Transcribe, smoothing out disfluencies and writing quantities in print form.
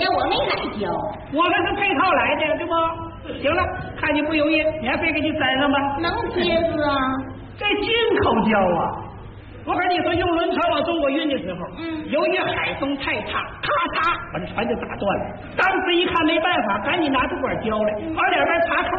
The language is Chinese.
姐，我没来交， 我还是配套来的，对不？行了，看你不容易，免费给你粘上吧。 能结子啊？ 这进口胶啊！我跟你说，用轮船往中国运的时候，由于海风太大，咔嚓把这船就打断了。当时一看没办法，赶紧拿出管胶来，往两边插扣